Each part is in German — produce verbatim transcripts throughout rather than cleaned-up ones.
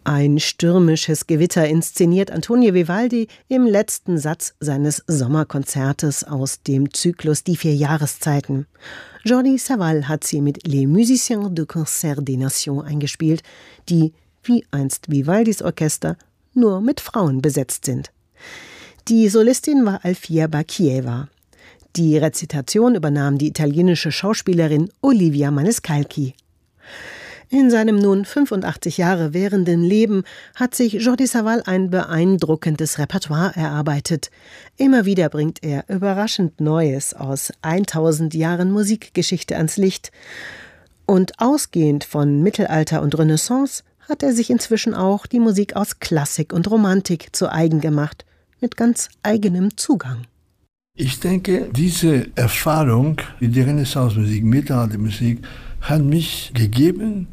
Ein stürmisches Gewitter inszeniert Antonio Vivaldi im letzten Satz seines Sommerkonzertes aus dem Zyklus Die vier Jahreszeiten. Jordi Savall hat sie mit Les Musiciens du Concert des Nations eingespielt, die, wie einst Vivaldis Orchester, nur mit Frauen besetzt sind. Die Solistin war Alfia Bakieva. Die Rezitation übernahm die italienische Schauspielerin Olivia Maniscalchi. In seinem nun fünfundachtzig Jahre währenden Leben hat sich Jordi Savall ein beeindruckendes Repertoire erarbeitet. Immer wieder bringt er überraschend Neues aus tausend Jahren Musikgeschichte ans Licht. Und ausgehend von Mittelalter und Renaissance hat er sich inzwischen auch die Musik aus Klassik und Romantik zu eigen gemacht, mit ganz eigenem Zugang. Ich denke, diese Erfahrung mit der Renaissance-Musik, Mittelaltermusik, hat mich gegeben,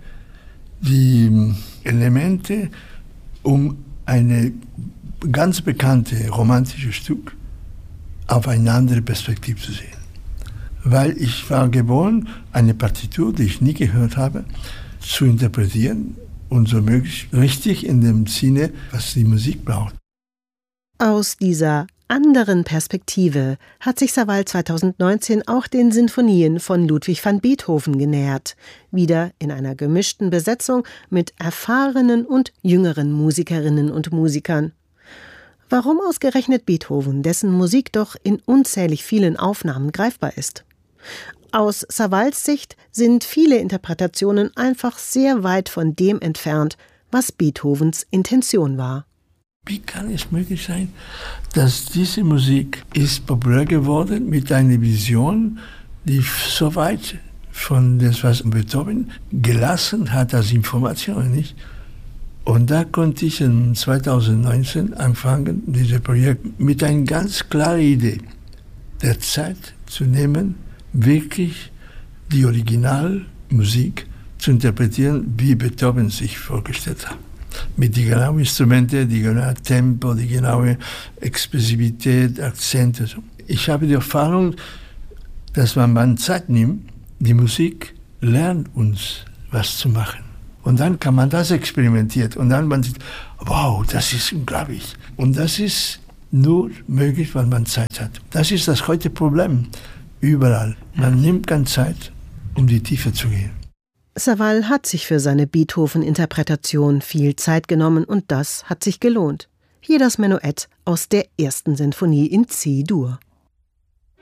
die Elemente, um eine ganz bekannte romantische Stück auf eine andere Perspektive zu sehen. Weil ich war geboren, eine Partitur, die ich nie gehört habe, zu interpretieren und so möglich richtig in dem Sinne, was die Musik braucht. Aus dieser anderen Perspektive hat sich Savall zweitausendneunzehn auch den Sinfonien von Ludwig van Beethoven genähert, wieder in einer gemischten Besetzung mit erfahrenen und jüngeren Musikerinnen und Musikern. Warum ausgerechnet Beethoven, dessen Musik doch in unzählig vielen Aufnahmen greifbar ist? Aus Savalls Sicht sind viele Interpretationen einfach sehr weit von dem entfernt, was Beethovens Intention war. Wie kann es möglich sein, dass diese Musik ist populär geworden mit einer Vision, die so weit von dem, was Beethoven gelassen hat als Information, nicht? Und da konnte ich in zweitausendneunzehn anfangen, dieses Projekt mit einer ganz klaren Idee, der Zeit zu nehmen, wirklich die Originalmusik zu interpretieren, wie Beethoven sich vorgestellt hat. Mit den genauen Instrumenten, die genaue Tempo, die genaue Expressivität, Akzente. Ich habe die Erfahrung, dass man mal Zeit nimmt, die Musik lernt uns, was zu machen. Und dann kann man das experimentieren. Und dann man sieht, wow, das ist unglaublich. Und das ist nur möglich, weil man Zeit hat. Das ist das heutige Problem. Überall. Man nimmt keine Zeit, um die Tiefe zu gehen. Savall hat sich für seine Beethoven-Interpretation viel Zeit genommen und das hat sich gelohnt. Hier das Menuett aus der ersten Sinfonie in C-Dur.